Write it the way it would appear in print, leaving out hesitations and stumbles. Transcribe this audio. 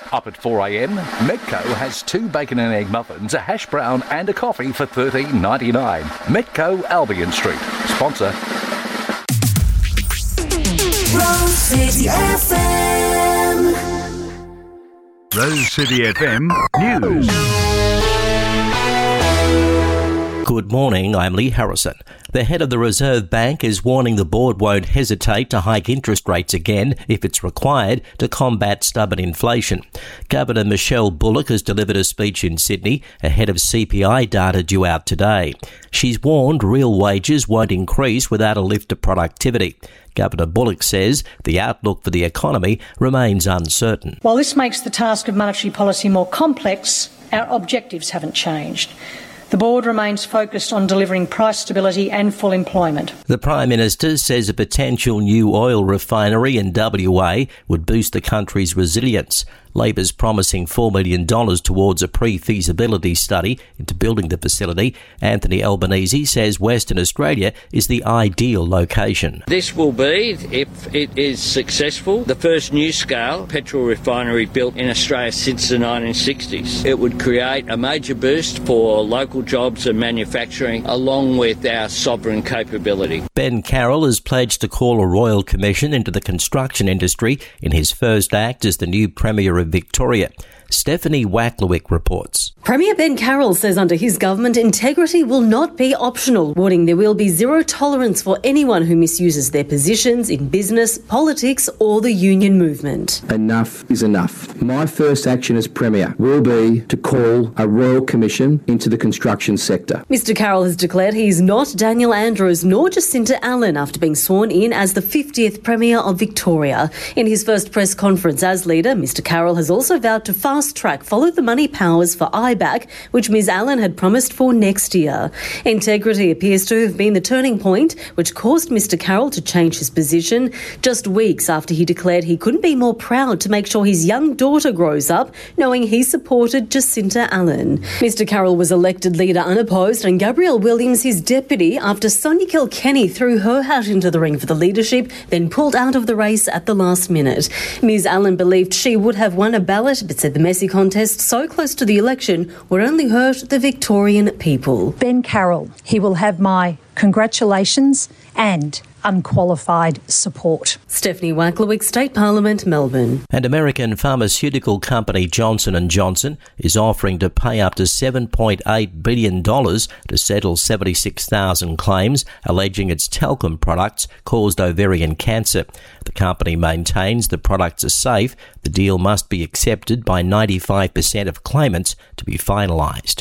Up at 4am, Metco has 2 bacon and egg muffins, a hash brown and a coffee for $13.99. Metco, Albion Street. Sponsor. Rose City FM. Rose City FM News. Good morning, I'm Lee Harrison. The head of the Reserve Bank is warning the board won't hesitate to hike interest rates again if it's required to combat stubborn inflation. Governor Michelle Bullock has delivered a speech in Sydney ahead of CPI data due out today. She's warned real wages won't increase without a lift to productivity. Governor Bullock says the outlook for the economy remains uncertain. While this makes the task of monetary policy more complex, our objectives haven't changed. The board remains focused on delivering price stability and full employment. The Prime Minister says a potential new oil refinery in WA would boost the country's resilience. Labor's promising $4 million towards a pre-feasibility study into building the facility. Anthony Albanese says Western Australia is the ideal location. This will be, if it is successful, the first new-scale petrol refinery built in Australia since the 1960s. It would create a major boost for local jobs and manufacturing, along with our sovereign capability. Ben Carroll has pledged to call a royal commission into the construction industry in his first act as the new Premier of Victoria. Stephanie Wacklewick reports. Premier Ben Carroll says under his government, integrity will not be optional, warning there will be zero tolerance for anyone who misuses their positions in business, politics or the union movement. Enough is enough. My first action as Premier will be to call a royal commission into the construction sector. Mr Carroll has declared he is not Daniel Andrews nor Jacinta Allen after being sworn in as the 50th Premier of Victoria. In his first press conference as leader, Mr Carroll has also vowed to fast-track follow the money powers for IBAC, which Ms Allen had promised for next year. Integrity appears to have been the turning point, which caused Mr Carroll to change his position just weeks after he declared he couldn't be more proud to make sure his young daughter grows up, knowing he supported Jacinta Allen. Mr Carroll was elected leader unopposed and Gabrielle Williams his deputy after Sonia Kilkenny threw her hat into the ring for the leadership, then pulled out of the race at the last minute. Ms Allen believed she would have won a ballot, but said the messy contest so close to the election would only hurt the Victorian people. Ben Carroll, he will have my congratulations and unqualified support. Stephanie Wacklewick, State Parliament, Melbourne. And American pharmaceutical company Johnson & Johnson is offering to pay up to $7.8 billion to settle 76,000 claims alleging its talcum products caused ovarian cancer. The company maintains the products are safe. The deal must be accepted by 95% of claimants to be finalised.